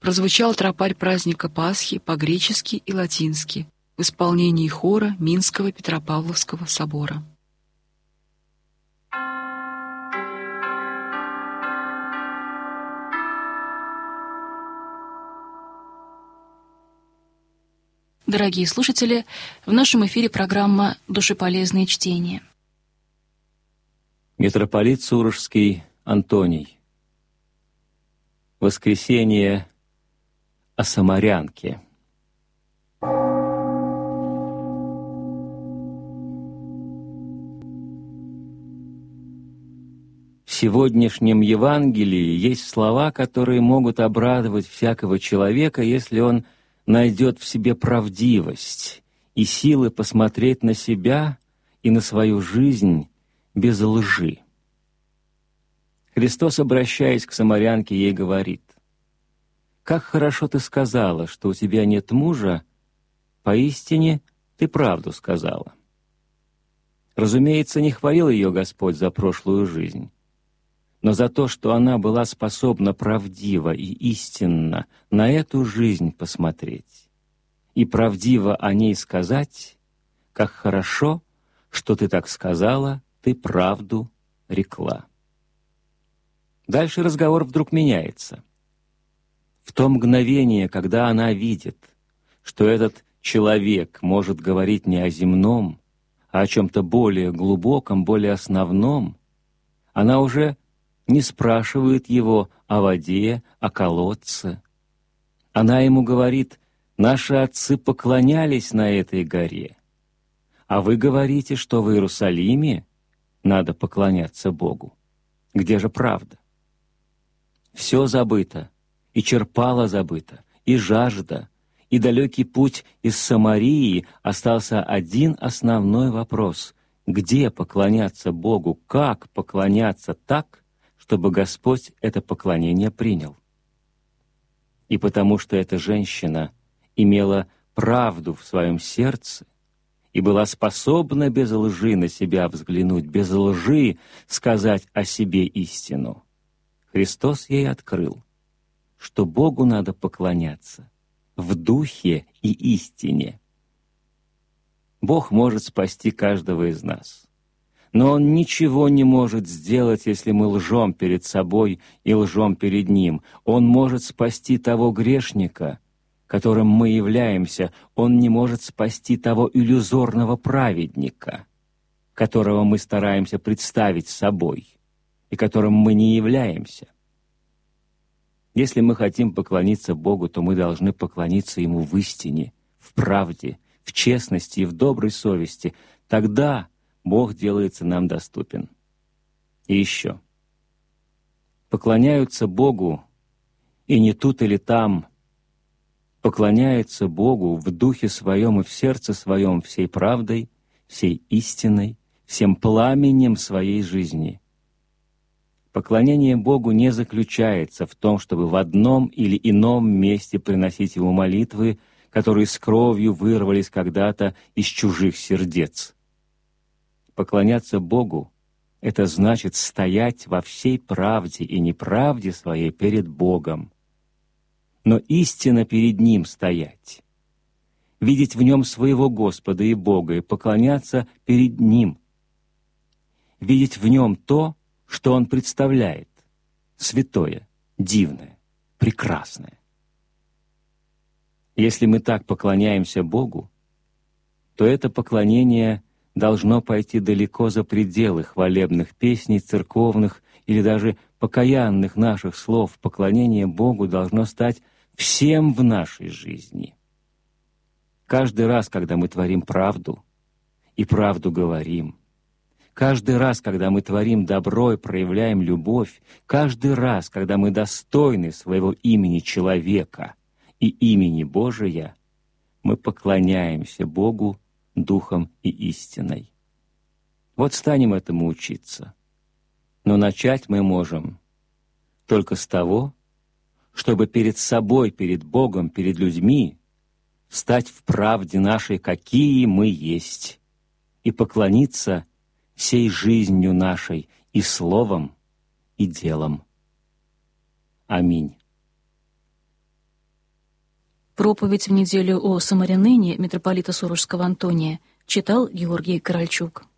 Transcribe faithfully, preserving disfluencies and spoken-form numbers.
прозвучал тропарь праздника Пасхи по-гречески и латински в исполнении хора Минского Петропавловского собора. Дорогие слушатели, в нашем эфире программа «Душеполезные чтения». Митрополит Сурожский Антоний. Воскресение о Самарянке. В сегодняшнем Евангелии есть слова, которые могут обрадовать всякого человека, если он найдет в себе правдивость и силы посмотреть на себя и на свою жизнь без лжи. Христос, обращаясь к самарянке, ей говорит: «Как хорошо ты сказала, что у тебя нет мужа, поистине ты правду сказала». Разумеется, не хвалил ее Господь за прошлую жизнь, но за то, что она была способна правдиво и истинно на эту жизнь посмотреть и правдиво о ней сказать: «Как хорошо, что ты так сказала, ты правду рекла». Дальше разговор вдруг меняется. В то мгновение, когда она видит, что этот человек может говорить не о земном, а о чем-то более глубоком, более основном, она уже не спрашивает его о воде, о колодце. Она ему говорит: «Наши отцы поклонялись на этой горе, а вы говорите, что в Иерусалиме надо поклоняться Богу. Где же правда?» Все забыто, и черпало забыто, и жажда, и далекий путь из Самарии. Остался один основной вопрос: где поклоняться Богу, как поклоняться так, чтобы Господь это поклонение принял. И потому что эта женщина имела правду в своем сердце и была способна без лжи на себя взглянуть, без лжи сказать о себе истину, Христос ей открыл, что Богу надо поклоняться в духе и истине. Бог может спасти каждого из нас, но Он ничего не может сделать, если мы лжем перед собой и лжем перед Ним. Он может спасти того грешника, которым мы являемся. Он не может спасти того иллюзорного праведника, которого мы стараемся представить собой и которым мы не являемся. Если мы хотим поклониться Богу, то мы должны поклониться Ему в истине, в правде, в честности и в доброй совести. Тогда Бог делается нам доступен. И еще. Поклоняются Богу и не тут или там. Поклоняются Богу в духе своем и в сердце своем всей правдой, всей истиной, всем пламенем своей жизни. Поклонение Богу не заключается в том, чтобы в одном или ином месте приносить Ему молитвы, которые с кровью вырвались когда-то из чужих сердец. Поклоняться Богу — это значит стоять во всей правде и неправде своей перед Богом, но истинно перед Ним стоять, видеть в Нем своего Господа и Бога и поклоняться перед Ним, видеть в Нем то, что Он представляет, святое, дивное, прекрасное. Если мы так поклоняемся Богу, то это поклонение должно пойти далеко за пределы хвалебных песней, церковных или даже покаянных наших слов. Поклонение Богу должно стать всем в нашей жизни. Каждый раз, когда мы творим правду и правду говорим, каждый раз, когда мы творим добро и проявляем любовь, каждый раз, когда мы достойны своего имени человека и имени Божия, мы поклоняемся Богу духом и истиной. Вот станем этому учиться. Но начать мы можем только с того, чтобы перед собой, перед Богом, перед людьми встать в правде нашей, какие мы есть, и поклониться всей жизнью нашей и словом, и делом. Аминь. Проповедь в неделю о самарянине митрополита Сурожского Антония читал Георгий Корольчук.